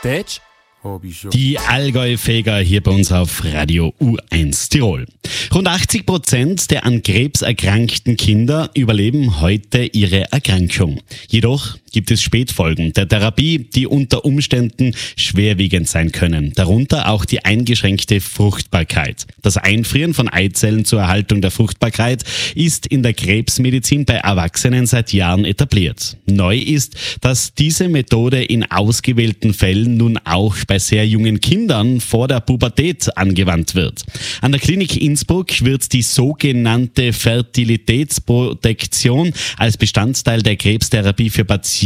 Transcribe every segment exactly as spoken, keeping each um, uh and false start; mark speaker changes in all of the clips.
Speaker 1: Dätsch? Hab ich schon.
Speaker 2: Die Allgäu-Feger hier bei uns auf Radio U eins Tirol. Rund achtzig Prozent der an Krebs erkrankten Kinder überleben heute ihre Erkrankung. Jedoch gibt es Spätfolgen der Therapie, die unter Umständen schwerwiegend sein können. Darunter auch die eingeschränkte Fruchtbarkeit. Das Einfrieren von Eizellen zur Erhaltung der Fruchtbarkeit ist in der Krebsmedizin bei Erwachsenen seit Jahren etabliert. Neu ist, dass diese Methode in ausgewählten Fällen nun auch bei sehr jungen Kindern vor der Pubertät angewandt wird. An der Klinik Innsbruck wird die sogenannte Fertilitätsprotektion als Bestandteil der Krebstherapie für Patienten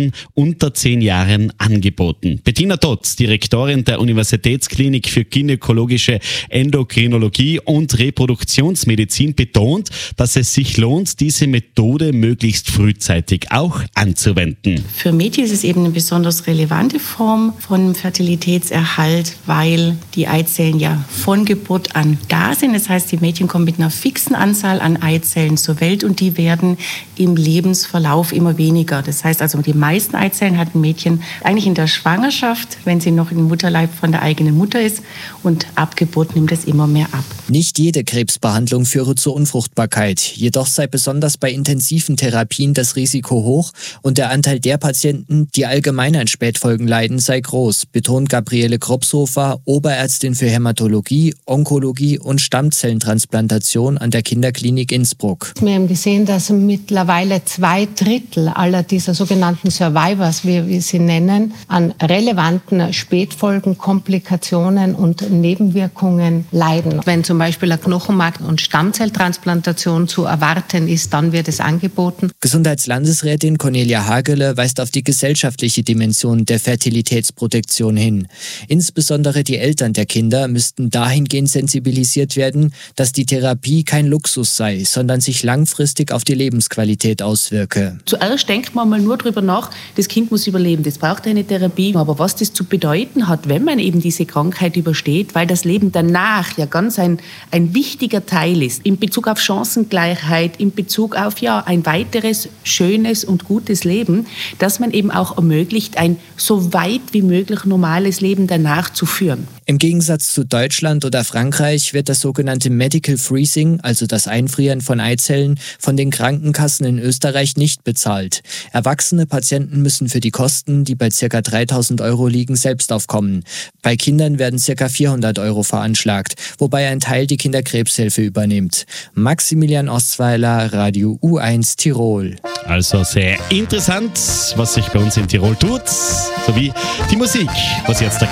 Speaker 2: unter zehn Jahren angeboten. Bettina Dotz, Direktorin der Universitätsklinik für gynäkologische Endokrinologie und Reproduktionsmedizin, betont, dass es sich lohnt, diese Methode möglichst frühzeitig auch anzuwenden.
Speaker 3: Für Mädchen ist es eben eine besonders relevante Form von Fertilitätserhalt, weil die Eizellen ja von Geburt an da sind. Das heißt, die Mädchen kommen mit einer fixen Anzahl an Eizellen zur Welt und die werden im Lebensverlauf immer weniger. Das heißt also, die meisten Eizellen hat ein Mädchen eigentlich in der Schwangerschaft, wenn sie noch im Mutterleib von der eigenen Mutter ist, und ab Geburt nimmt es immer mehr ab.
Speaker 4: Nicht jede Krebsbehandlung führe zur Unfruchtbarkeit. Jedoch sei besonders bei intensiven Therapien das Risiko hoch und der Anteil der Patienten, die allgemein an Spätfolgen leiden, sei groß, betont Gabriele Kropshofer, Oberärztin für Hämatologie, Onkologie und Stammzellentransplantation an der Kinderklinik Innsbruck.
Speaker 5: Wir haben gesehen, dass mittlerweile zwei Drittel aller dieser sogenannten Survivors, wie wir sie nennen, an relevanten Spätfolgen, Komplikationen und Nebenwirkungen leiden. Wenn zum Beispiel eine Knochenmark- und Stammzelltransplantation zu erwarten ist, dann wird es angeboten.
Speaker 4: Gesundheitslandesrätin Cornelia Hagele weist auf die gesellschaftliche Dimension der Fertilitätsprotektion hin. Insbesondere die Eltern der Kinder müssten dahingehend sensibilisiert werden, dass die Therapie kein Luxus sei, sondern sich langfristig auf die Lebensqualität auswirke.
Speaker 6: Zuerst denkt man mal nur darüber nach, das Kind muss überleben, das braucht eine Therapie. Aber was das zu bedeuten hat, wenn man eben diese Krankheit übersteht, weil das Leben danach ja ganz ein, ein wichtiger Teil ist, in Bezug auf Chancengleichheit, in Bezug auf ja, ein weiteres, schönes und gutes Leben, dass man eben auch ermöglicht, ein so weit wie möglich normales Leben danach zu führen.
Speaker 4: Im Gegensatz zu Deutschland oder Frankreich wird das sogenannte Medical Freezing, also das Einfrieren von Eizellen, von den Krankenkassen in Österreich nicht bezahlt. Erwachsene Patienten müssen für die Kosten, die bei ca. dreitausend Euro liegen, selbst aufkommen. Bei Kindern werden ca. vierhundert Euro veranschlagt, wobei ein Teil die Kinderkrebshilfe übernimmt. Maximilian Ostweiler, Radio U eins Tirol.
Speaker 2: Also sehr interessant, was sich bei uns in Tirol tut, sowie die Musik, was jetzt der